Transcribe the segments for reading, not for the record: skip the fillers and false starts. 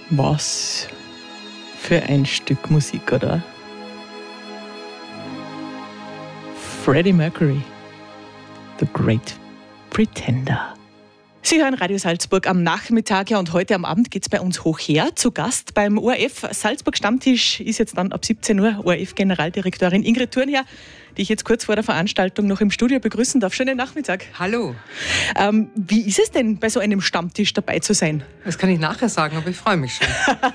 Was für ein Stück Musik, oder? Freddie Mercury, The Great Pretender. Sie hören Radio Salzburg am Nachmittag, ja, und heute am Abend geht es bei uns hoch her. Zu Gast beim ORF Salzburg Stammtisch ist jetzt dann ab 17 Uhr ORF-Generaldirektorin Ingrid Thurnherr, die ich jetzt kurz vor der Veranstaltung noch im Studio begrüßen darf. Schönen Nachmittag. Hallo. Wie ist es denn, bei so einem Stammtisch dabei zu sein? Das kann ich nachher sagen, aber ich freue mich schon.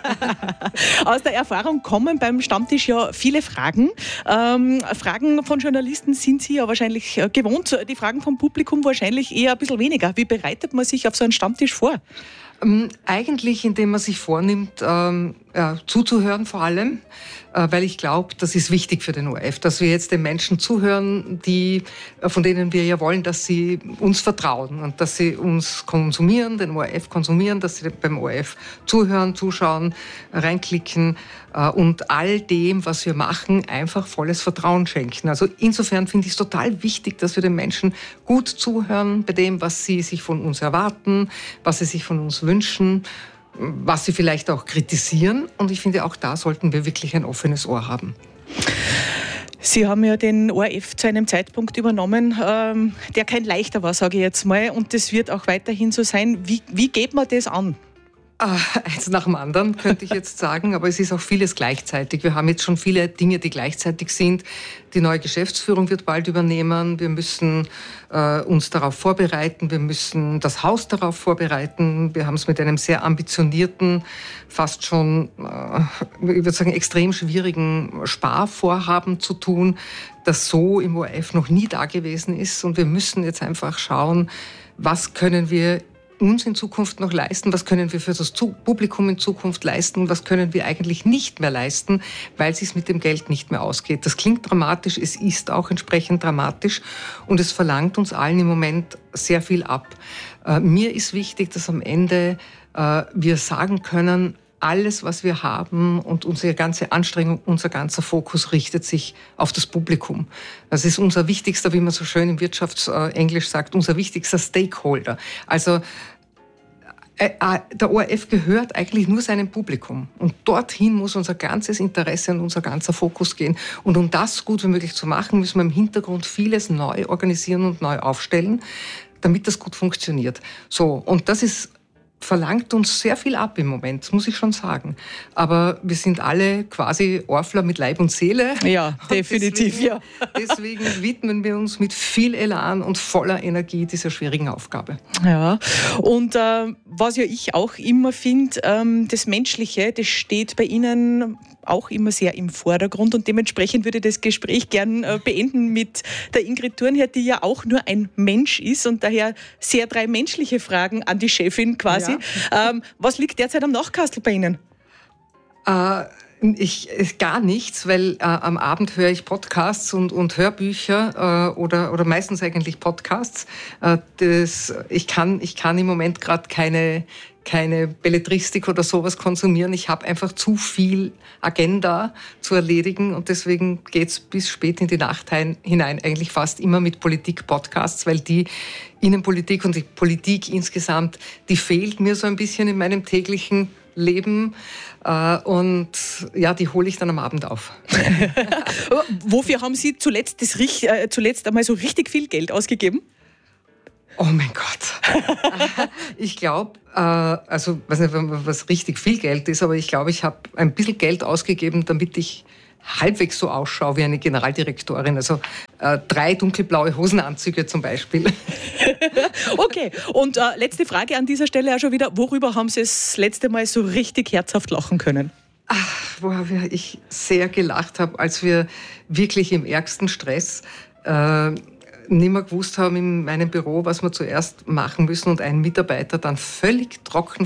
Aus der Erfahrung kommen beim Stammtisch ja viele Fragen. Fragen von Journalisten sind Sie ja wahrscheinlich gewohnt. Die Fragen vom Publikum wahrscheinlich eher ein bisschen weniger. Wie bereitet man sich auf so einen Stammtisch vor? Eigentlich, indem man sich vornimmt, zuzuhören vor allem, weil ich glaube, das ist wichtig für den ORF, dass wir jetzt den Menschen zuhören, von denen wir ja wollen, dass sie uns vertrauen und dass sie uns konsumieren, den ORF konsumieren, dass sie beim ORF zuhören, zuschauen, reinklicken und all dem, was wir machen, einfach volles Vertrauen schenken. Also insofern finde ich es total wichtig, dass wir den Menschen gut zuhören bei dem, was sie sich von uns erwarten, was sie sich von uns wünschen, was sie vielleicht auch kritisieren. Und ich finde, auch da sollten wir wirklich ein offenes Ohr haben. Sie haben ja den ORF zu einem Zeitpunkt übernommen, der kein leichter war, sage ich jetzt mal. Und das wird auch weiterhin so sein. Wie geht man das an? Eins nach dem anderen, könnte ich jetzt sagen, aber es ist auch vieles gleichzeitig. Wir haben jetzt schon viele Dinge, die gleichzeitig sind. Die neue Geschäftsführung wird bald übernehmen. Wir müssen uns darauf vorbereiten. Wir müssen das Haus darauf vorbereiten. Wir haben es mit einem sehr ambitionierten, fast schon, ich würde sagen, extrem schwierigen Sparvorhaben zu tun, das so im ORF noch nie da gewesen ist. Und wir müssen jetzt einfach schauen, was können wir uns in Zukunft noch leisten, was können wir für das Publikum in Zukunft leisten und was können wir eigentlich nicht mehr leisten, weil es sich mit dem Geld nicht mehr ausgeht. Das klingt dramatisch, es ist auch entsprechend dramatisch und es verlangt uns allen im Moment sehr viel ab. Mir ist wichtig, dass am Ende wir sagen können, alles, was wir haben und unsere ganze Anstrengung, unser ganzer Fokus richtet sich auf das Publikum. Das ist unser wichtigster, wie man so schön im Wirtschaftsenglisch sagt, unser wichtigster Stakeholder. Also der ORF gehört eigentlich nur seinem Publikum. Und dorthin muss unser ganzes Interesse und unser ganzer Fokus gehen. Und um das gut wie möglich zu machen, müssen wir im Hintergrund vieles neu organisieren und neu aufstellen, damit das gut funktioniert. So, und das verlangt uns sehr viel ab im Moment, muss ich schon sagen. Aber wir sind alle quasi Orfler mit Leib und Seele. Ja, definitiv, ja. Deswegen widmen wir uns mit viel Elan und voller Energie dieser schwierigen Aufgabe. Ja, und was ja ich auch immer finde, das Menschliche, das steht bei Ihnen auch immer sehr im Vordergrund und dementsprechend würde ich das Gespräch gern beenden mit der Ingrid Thurnherr, die ja auch nur ein Mensch ist und daher sehr 3 menschliche Fragen an die Chefin quasi. Ja. Was liegt derzeit am Nachkastel bei Ihnen? Gar nichts, weil am Abend höre ich Podcasts und Hörbücher oder meistens eigentlich Podcasts. Ich kann im Moment gerade keine Belletristik oder sowas konsumieren. Ich habe einfach zu viel Agenda zu erledigen und deswegen geht's bis spät in die Nacht hinein eigentlich fast immer mit Politik-Podcasts, weil die Innenpolitik und die Politik insgesamt, die fehlt mir so ein bisschen in meinem täglichen Leben und ja, die hole ich dann am Abend auf. Wofür haben Sie zuletzt einmal so richtig viel Geld ausgegeben? Oh mein Gott. Ich glaube, also weiß nicht, was richtig viel Geld ist, aber ich glaube, ich habe ein bisschen Geld ausgegeben, damit ich halbwegs so ausschaue wie eine Generaldirektorin. Also 3 dunkelblaue Hosenanzüge zum Beispiel. Okay, und letzte Frage an dieser Stelle auch schon wieder. Worüber haben Sie das letzte Mal so richtig herzhaft lachen können? Worüber ich sehr gelacht habe, als wir wirklich im ärgsten Stress nicht mehr gewusst haben in meinem Büro, was wir zuerst machen müssen und ein Mitarbeiter dann völlig trocken